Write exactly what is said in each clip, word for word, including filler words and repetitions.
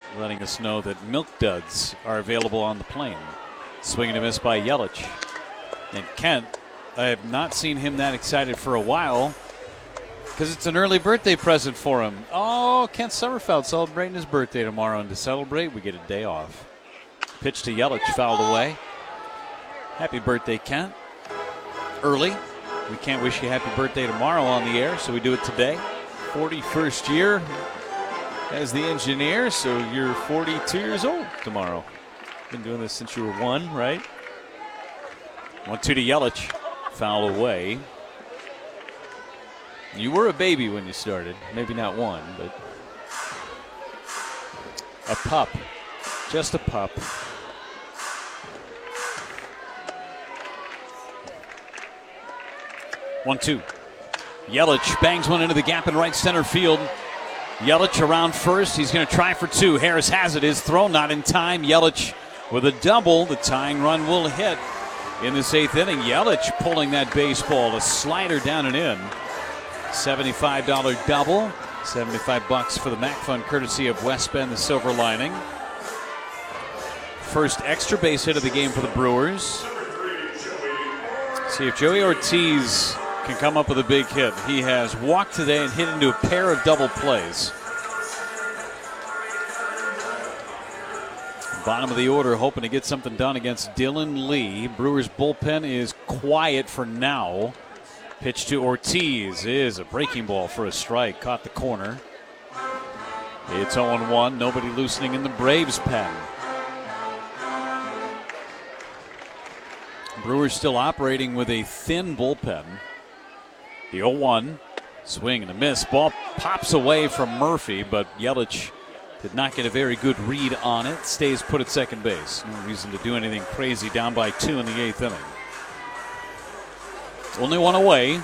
letting us know that Milk Duds are available on the plane. Swing and a miss by Yelich. And Kent, I have not seen him that excited for a while because it's an early birthday present for him. Oh, Kent Sommerfeld celebrating his birthday tomorrow, and to celebrate, we get a day off. Pitch to Yelich, fouled away. Happy birthday, Kent. Early. We can't wish you happy birthday tomorrow on the air, so we do it today. forty-first year as the engineer, so you're forty-two years old tomorrow. Been doing this since you were one, right? one two to Yelich. Foul away. You were a baby when you started. Maybe not one, but a pup. Just a pup. one two. Yelich bangs one into the gap in right center field. Yelich around first. He's going to try for two. Harris has it. His throw not in time. Yelich with a double. The tying run will hit in this eighth inning. Yelich pulling that baseball. A slider down and in. seventy-five dollars double. seventy-five bucks for the Mac Fund, courtesy of West Bend, the Silver Lining. First extra base hit of the game for the Brewers. See if Joey Ortiz can come up with a big hit. He has walked today and hit into a pair of double plays. Bottom of the order, hoping to get something done against Dylan Lee. Brewers bullpen is quiet for now. Pitch to Ortiz is a breaking ball for a strike. Caught the corner. It's oh one. Nobody loosening in the Braves pen. Brewers still operating with a thin bullpen. The oh one. Swing and a miss. Ball pops away from Murphy, but Yelich did not get a very good read on it. Stays put at second base. No reason to do anything crazy, down by two in the eighth inning. Only one away.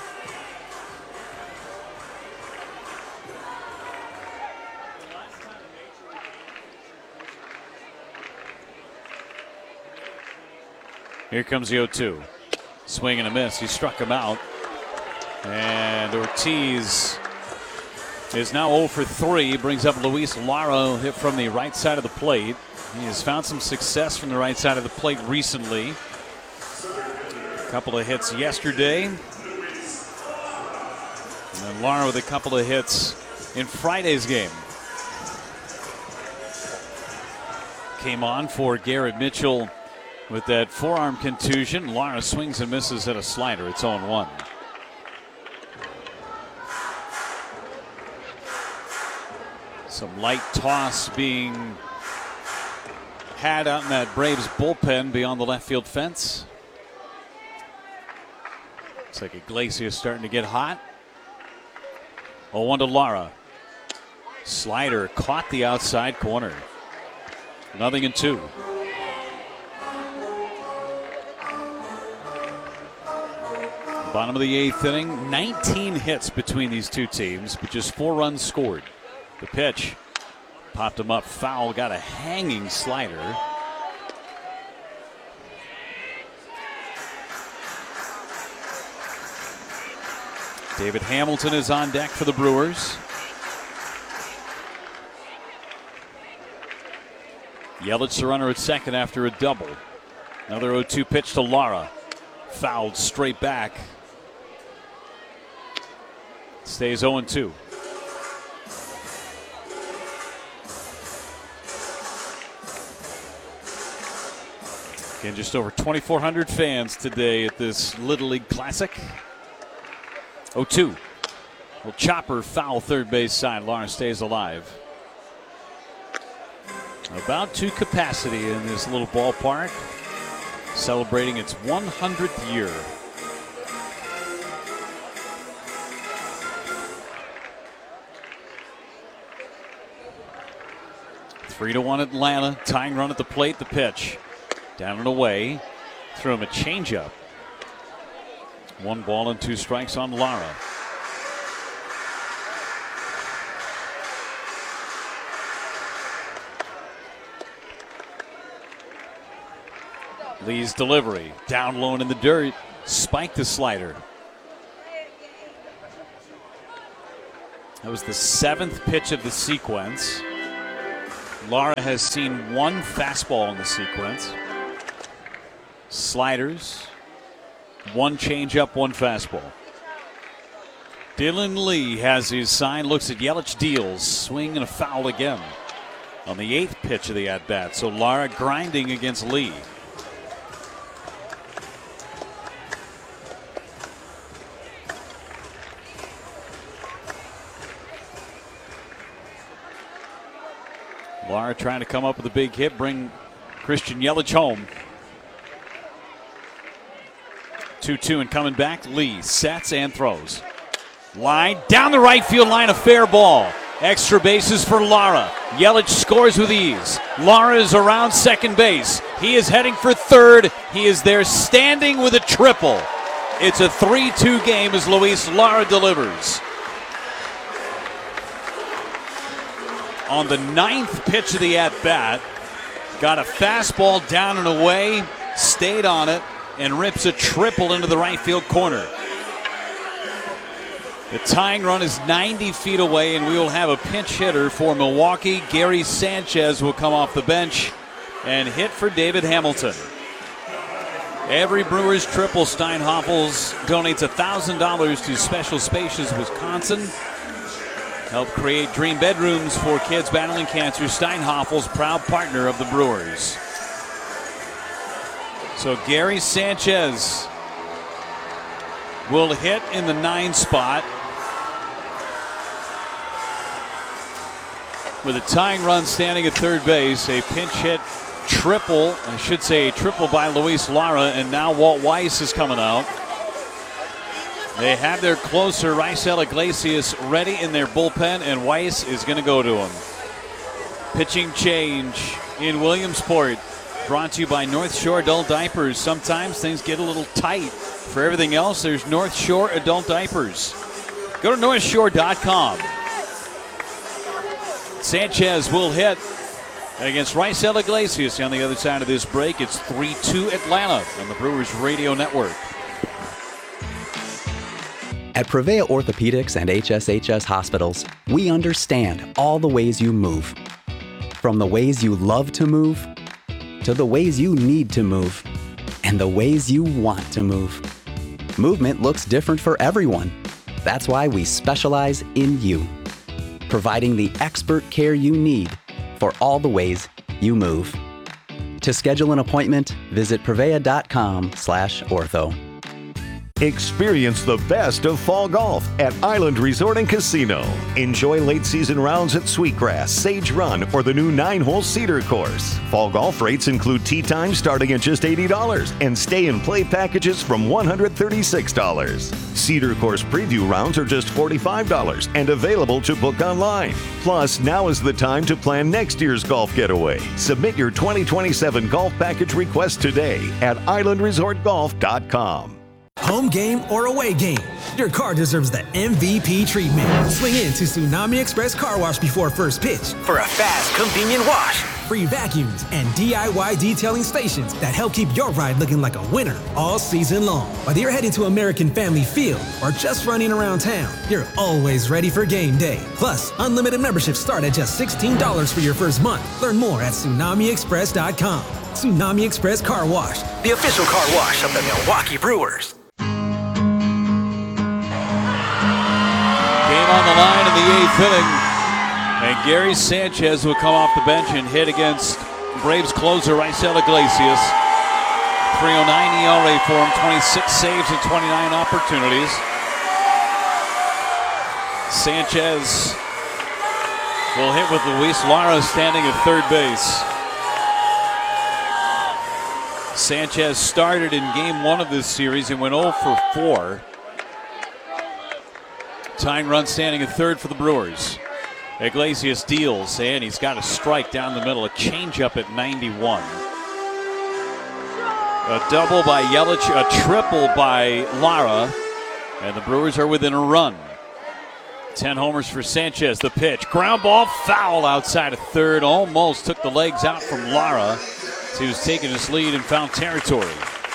Here comes the oh two. Swing and a miss. He struck him out. And Ortiz is now oh for three. Brings up Luis Lara, hit from the right side of the plate. He has found some success from the right side of the plate recently. A couple of hits yesterday. And then Lara with a couple of hits in Friday's game. Came on for Garrett Mitchell with that forearm contusion. Lara swings and misses at a slider. It's oh one. Some light toss being had out in that Braves bullpen beyond the left field fence. Looks like Iglesias starting to get hot. oh one to Lara. Slider caught the outside corner. Nothing in two. Bottom of the eighth inning. nineteen hits between these two teams, but just four runs scored. The pitch popped him up foul. Got a hanging slider. David Hamilton is on deck for the Brewers. Yelich the runner at second after a double. Another oh two pitch to Lara. Fouled straight back. Stays oh two. Again, just over twenty-four hundred fans today at this Little League Classic. oh two. Well, chopper foul third base side. Lara stays alive. About to capacity in this little ballpark. Celebrating its one hundredth year. Three to one Atlanta. Tying run at the plate. The pitch. Down and away. Threw him a changeup. One ball and two strikes on Lara. Lee's delivery. Down low and in the dirt. Spiked the slider. That was the seventh pitch of the sequence. Lara has seen one fastball in the sequence. Sliders, one changeup, one fastball. Dylan Lee has his sign, looks at Yelich, deals, swing and a foul again on the eighth pitch of the at-bat. So Lara grinding against Lee. Lara trying to come up with a big hit, bring Christian Yelich home. two two and coming back. Lee sets and throws. Line down the right field line, a fair ball. Extra bases for Lara. Yelich scores with ease. Lara is around second base. He is heading for third. He is there standing with a triple. It's a three two game as Luis Lara delivers. On the ninth pitch of the at-bat, got a fastball down and away, stayed on it, and rips a triple into the right field corner. The tying run is ninety feet away, and we will have a pinch hitter for Milwaukee. Gary Sanchez will come off the bench and hit for David Hamilton. Every Brewers triple, Steinhoffels donates one thousand dollars to Special Spaces Wisconsin. Help create dream bedrooms for kids battling cancer. Steinhoffels, proud partner of the Brewers. So Gary Sanchez will hit in the nine spot with a tying run standing at third base. A pinch hit triple, I should say a triple by Luis Lara, and now Walt Weiss is coming out. They have their closer, Raisel Iglesias, ready in their bullpen, and Weiss is going to go to him. Pitching change in Williamsport, brought to you by North Shore Adult Diapers. Sometimes things get a little tight. For everything else, there's North Shore Adult Diapers. Go to north shore dot com. Sanchez will hit against Raisel Iglesias on the other side of this break. It's three two Atlanta on the Brewers Radio Network. At Prevea Orthopedics and H S H S Hospitals, we understand all the ways you move. From the ways you love to move, to the ways you need to move, and the ways you want to move. Movement looks different for everyone. That's why we specialize in you, providing the expert care you need for all the ways you move. To schedule an appointment, visit prevea dot com slash ortho. Experience the best of fall golf at Island Resort and Casino. Enjoy late season rounds at Sweetgrass, Sage Run, or the new nine-hole Cedar course. Fall golf rates include tee time starting at just eighty dollars and stay and play packages from one hundred thirty-six dollars. Cedar course preview rounds are just forty-five dollars and available to book online. Plus, now is the time to plan next year's golf getaway. Submit your twenty twenty-seven golf package request today at island resort golf dot com. Home game or away game, your car deserves the M V P treatment. Swing in to Tsunami Express Car Wash before first pitch for a fast, convenient wash. Free vacuums and D I Y detailing stations that help keep your ride looking like a winner all season long. Whether you're heading to American Family Field or just running around town, you're always ready for game day. Plus, unlimited memberships start at just sixteen dollars for your first month. Learn more at tsunami express dot com. Tsunami Express Car Wash, the official car wash of the Milwaukee Brewers. On the line in the eighth inning, and Gary Sanchez will come off the bench and hit against Braves closer Raisel Iglesias. three oh nine E R A for him, twenty-six saves and twenty-nine opportunities. Sanchez will hit with Luis Lara standing at third base. Sanchez started in game one of this series and went oh for four. Tying run standing at third for the Brewers. Iglesias deals, and he's got a strike down the middle, a changeup at ninety-one. A double by Yelich, a triple by Lara, and the Brewers are within a run. Ten homers for Sanchez. The pitch, ground ball, foul outside of third, almost took the legs out from Lara. So he was taking his lead and found territory.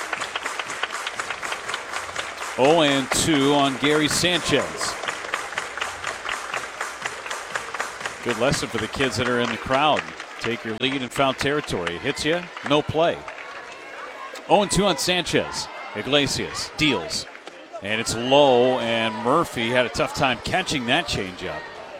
oh and two on Gary Sanchez. Good lesson for the kids that are in the crowd. take your lead in foul territory. Hits you, no play. oh and two on Sanchez. Iglesias deals. And it's low, and Murphy had a tough time catching that changeup.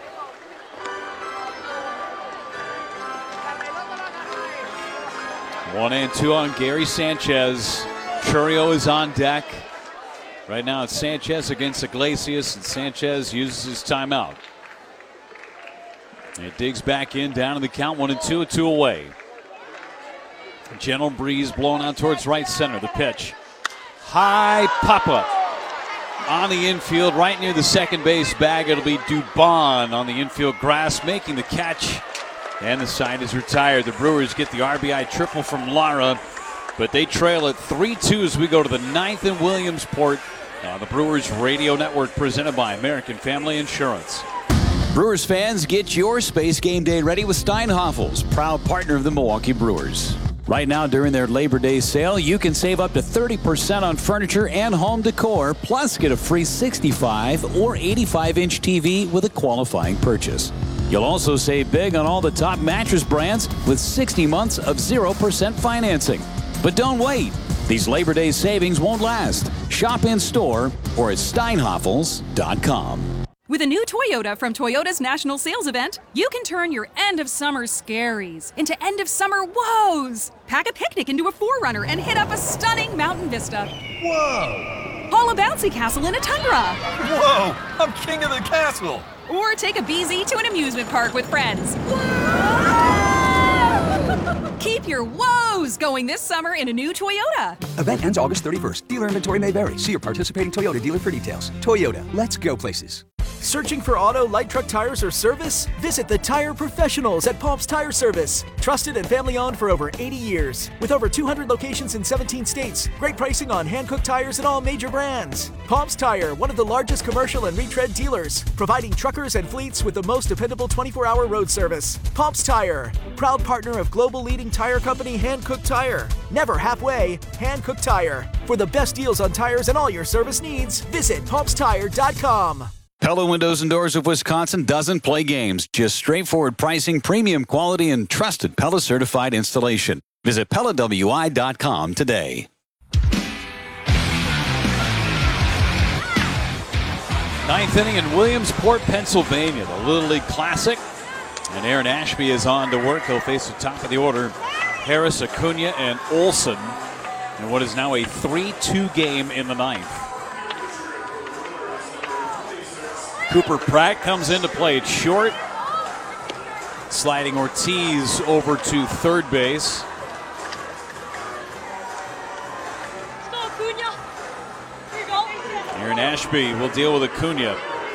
One and two on Gary Sanchez. Chourio is on deck. Right now it's Sanchez against Iglesias, and Sanchez uses his timeout. And it digs back in, down in the count, one and two, a two away. Gentle breeze blowing out towards right center. The pitch. High pop-up on the infield, right near the second base bag. It'll be Dubon on the infield grass, making the catch. And the side is retired. The Brewers get the R B I triple from Lara, but they trail at three two as we go to the ninth in Williamsport on the Brewers Radio Network, presented by American Family Insurance. Brewers fans, get your Space Game Day ready with Steinhoffels, proud partner of the Milwaukee Brewers. Right now, during their Labor Day sale, you can save up to thirty percent on furniture and home decor, plus get a free sixty-five or eighty-five inch T V with a qualifying purchase. You'll also save big on all the top mattress brands with sixty months of zero percent financing. But don't wait. These Labor Day savings won't last. Shop in store or at steinhoffels dot com. With a new Toyota from Toyota's National Sales Event, you can turn your end-of-summer scaries into end-of-summer woes. Pack a picnic into a four runner and hit up a stunning mountain vista. Whoa! Haul a bouncy castle in a Tundra. Whoa! I'm king of the castle! Or take a B Z to an amusement park with friends. Keep your woes going this summer in a new Toyota. Event ends August thirty-first. Dealer inventory may vary. See your participating Toyota dealer for details. Toyota, let's go places. Searching for auto, light truck tires, or service? Visit the Tire Professionals at Palms Tire Service. Trusted and family-owned for over eighty years. With over two hundred locations in seventeen states. Great pricing on hand-cooked tires and all major brands. Palms Tire, one of the largest commercial and retread dealers. Providing truckers and fleets with the most dependable twenty-four hour road service. Palms Tire, proud partner of global leading tire company Hankook Tire. Never halfway, Hankook Tire. For the best deals on tires and all your service needs, visit palms tire dot com. Pella Windows and Doors of Wisconsin doesn't play games. Just straightforward pricing, premium quality, and trusted Pella certified installation. Visit Pella W I dot com today. Ninth inning in Williamsport, Pennsylvania, the Little League Classic. And Aaron Ashby is on to work. He'll face the top of the order, Harris, Acuna, and Olson, in what is now a three two game in the ninth. Cooper Pratt comes into play at short. Sliding Ortiz over to third base. Aaron Ashby will deal with Acuna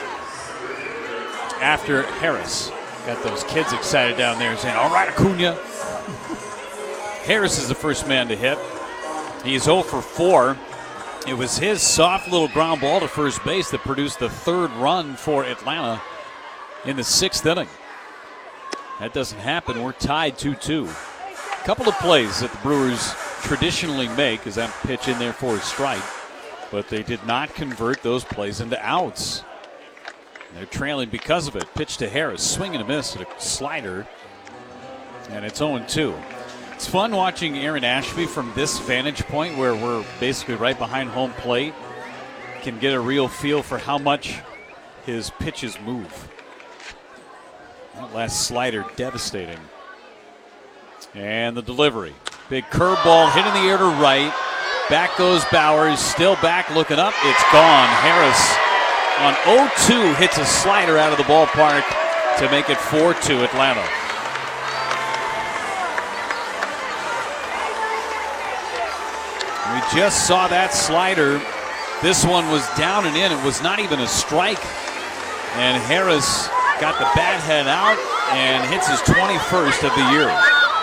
after Harris. Got those kids excited down there saying, all right, Acuna. Harris is the first man to hit. He's oh for four. It was his soft little ground ball to first base that produced the third run for Atlanta in the sixth inning. That doesn't happen. We're tied two two. A couple of plays that the Brewers traditionally make as that pitch in there for a strike, but they did not convert those plays into outs. They're trailing because of it. Pitch to Harris, swing and a miss at a slider, and it's oh and two. It's fun watching Aaron Ashby from this vantage point where we're basically right behind home plate. Can get a real feel for how much his pitches move. That last slider devastating. And the delivery. Big curveball hit in the air to right. Back goes Bowers, still back, looking up. It's gone. Harris on oh two hits a slider out of the ballpark to make it four two Atlanta. We just saw that slider. This one was down and in. It was not even a strike. And Harris got the bat head out and hits his twenty-first of the year.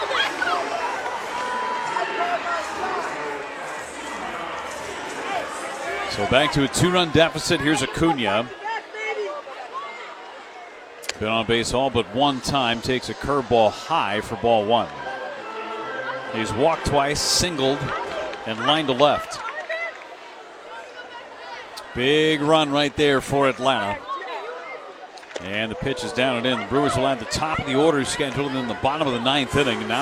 So back to a two-run deficit. Here's Acuna. Been on base all but one time. Takes a curveball high for ball one. He's walked twice, singled, and line to left. Big run right there for Atlanta. And the pitch is down and in. The Brewers will have the top of the order scheduled in the bottom of the ninth inning. Now